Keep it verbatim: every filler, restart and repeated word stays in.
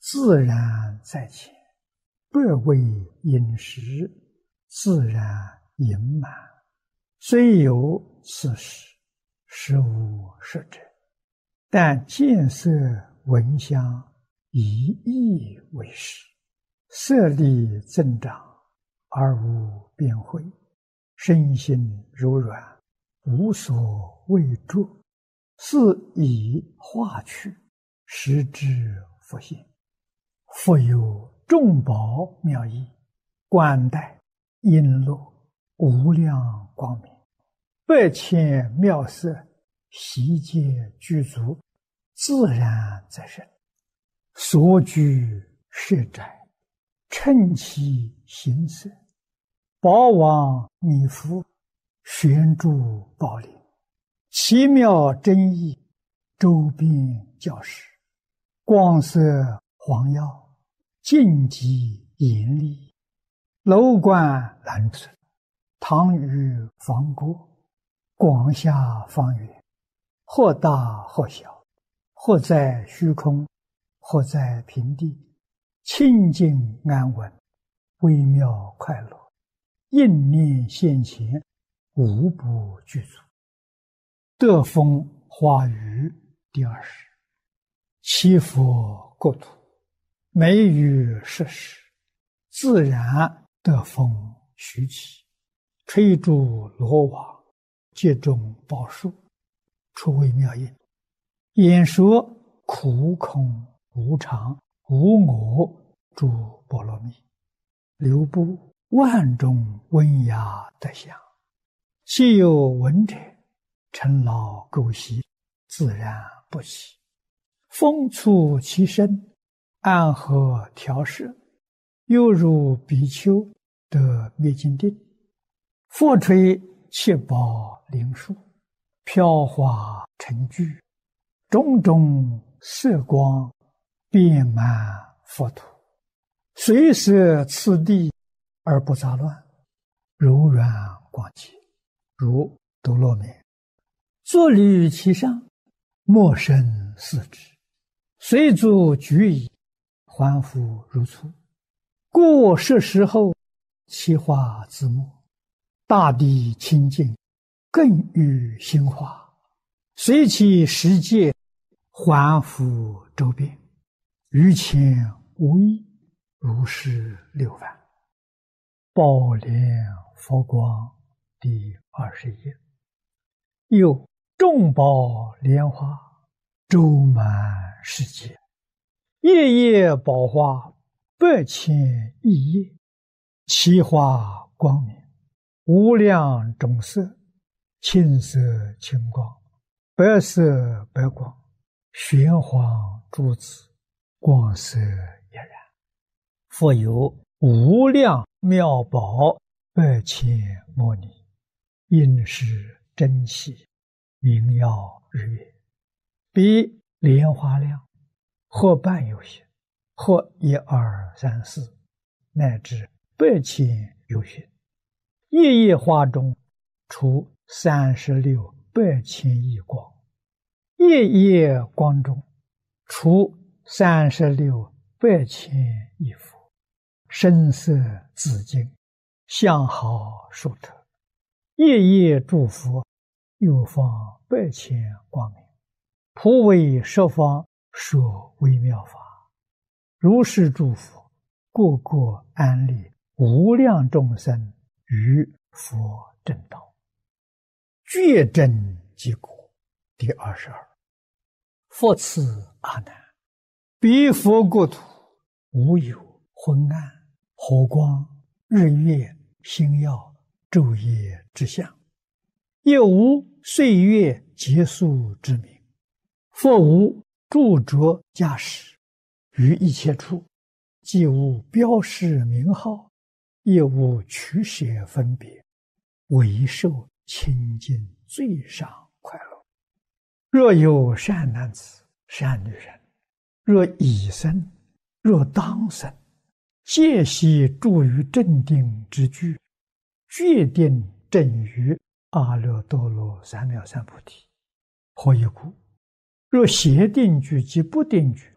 自然在前，百味饮食，自然盈满。虽有此时，实无实者。但见色闻香，以意为实，色力增长，而无边慧，身心柔软，无所畏著，是以化去，实之复现。复有众宝妙义，冠带璎珞，无量光明，百千妙色，悉皆具足，自然在身。所居舍宅，称其形色，宝王弥覆，悬诸宝林，奇妙真意，周边教室，光色黄耀，净极严厉，楼观蓝存，堂宇方郭，广厦方圆，或大或小，或在虚空，或在平地，清净安稳，微妙快乐，应念现前，无不具足。德风化语第二十。七佛国土，美语设施，自然德风徐起，吹诸罗网，接种宝树，出微妙音，演说苦空无常无我诸波罗蜜，流布万种温雅德相，其有闻者，尘劳垢习，自然不起。风促其身，安和调摄，犹如比丘得灭尽定。佛吹七宝灵树，飘华成聚，种种色光，遍满佛土，随摄次第而不杂乱，柔软广洁，如多罗面。坐立其上，莫生四肢，随足举矣，还复如初。过十时后，其化自没，大地清净，更与心化，随其世界，还复周遍，于前无异，如是六番。宝莲佛光第二十页。又众宝莲花，周满世界，夜夜宝花，百千亿叶，其花光明，无量种色，青色青光，白色白光，玄黄珠子，光色俨然。复有无量妙宝，百千摩尼，应是珍稀，明耀日月，比莲花量，或半有些，或一二三四，乃至百千有些。夜夜花中，出三十六百千亿光；夜夜光中，出三十六百千亿佛。声色自净，相好殊特。夜夜诸佛，又放百千光明，普为十方说微妙法。如是诸佛，个个安立无量众生于佛正道，觉真即果。第二十二。复次阿难，彼佛国土，无有昏暗、火光、日月、星耀、昼夜之相，也无岁月结束之名。复无著着驾驶，于一切处，既无标示名号，也无取舍分别，唯受清净最上快乐。若有善男子、善女人，若已生，若当生，皆悉住于正定之具，决定正于阿耨多罗三藐三菩提。何以故？若邪定具及不定具